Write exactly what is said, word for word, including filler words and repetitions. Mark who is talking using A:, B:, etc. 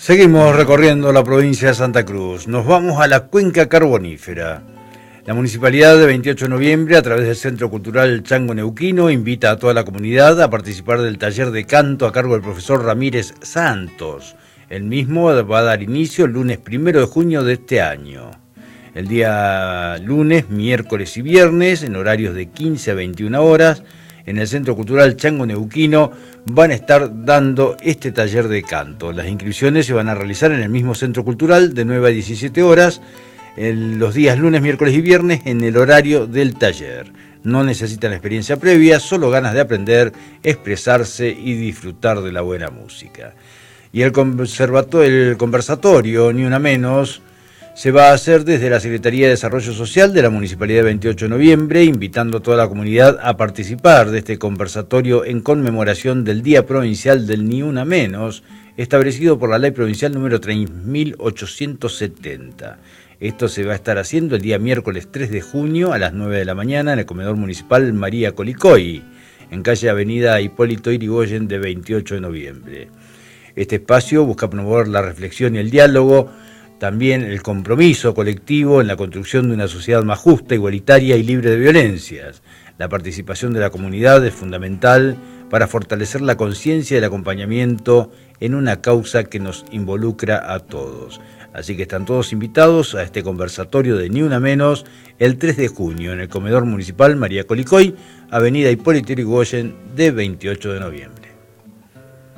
A: Seguimos recorriendo la provincia de Santa Cruz. Nos vamos a la cuenca carbonífera. La Municipalidad de veintiocho de noviembre, a través del Centro Cultural Chango Neuquino, invita a toda la comunidad a participar del taller de canto a cargo del profesor Ramírez Santos. El mismo va a dar inicio el lunes primero de junio de este año. El día lunes, miércoles y viernes, en horarios de quince a veintiuna horas, en el Centro Cultural Chango Neuquino van a estar dando este taller de canto. Las inscripciones se van a realizar en el mismo Centro Cultural de nueve a diecisiete horas, en los días lunes, miércoles y viernes en el horario del taller. No necesitan experiencia previa, solo ganas de aprender, expresarse y disfrutar de la buena música. Y el, conservato- el conversatorio, ni una menos, se va a hacer desde la Secretaría de Desarrollo Social de la Municipalidad de veintiocho de noviembre, invitando a toda la comunidad a participar de este conversatorio en conmemoración del Día Provincial del Ni Una Menos, establecido por la Ley Provincial número tres mil ochocientos setenta. Esto se va a estar haciendo el día miércoles tres de junio a las nueve de la mañana en el Comedor Municipal María Colicoy, en calle Avenida Hipólito Yrigoyen de veintiocho de noviembre. Este espacio busca promover la reflexión y el diálogo, también el compromiso colectivo en la construcción de una sociedad más justa, igualitaria y libre de violencias. La participación de la comunidad es fundamental para fortalecer la conciencia y el acompañamiento en una causa que nos involucra a todos. Así que están todos invitados a este conversatorio de Ni Una Menos el tres de junio en el Comedor Municipal María Colicoy, Avenida Hipólito Yrigoyen de veintiocho de noviembre.